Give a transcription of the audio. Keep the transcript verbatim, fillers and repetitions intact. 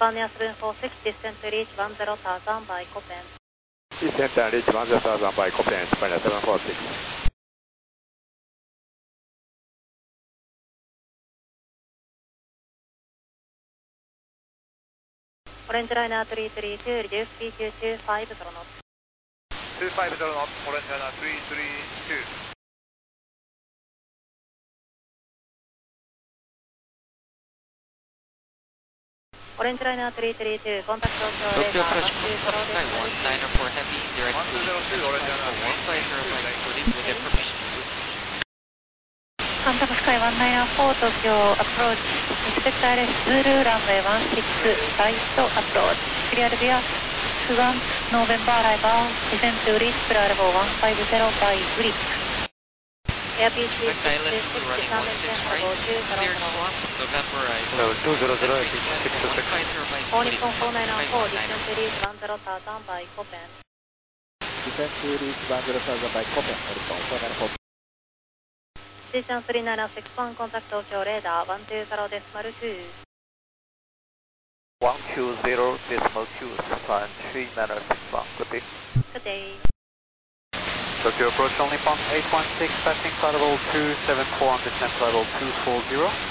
Japan Seven Four Six, descend to reach one zero thousand by Copen. Descend and reach one zero thousand by Copen, Japan Seven Four Six. Orange Liner three three two, reduce speed to two five zero knots. two five zero knots, Orange Liner three three two. Orange Liner three three two, contact Tokyo Tokyo radar approach one two Sky zero one niner for heavy, direct one two zero two, Orange Liner one five zero by including with information. Contact Sky one nine four, Tokyo approach. Expect R S Zulu, runway one six, right approach. Clear via one November arrival, descend to reach Bravo one five zero by Greek. Airbus Expect I L S two running one six right, clear to one November arrival. So two zero zero six six one six. five zero by All including Nippon four nine four, Sky one niner. descend to reach one zero thousand by Copen. Descend to reach one zero thousand by Copen, Nippon four nine four. Station three nine six one, contact Tokyo radar one two zero decimal two. one two zero decimal two, Japan three nine six one, good day. Good day. Tokyo approach only Nippon eight one six, passing flight level two seven four, descent level two four zero.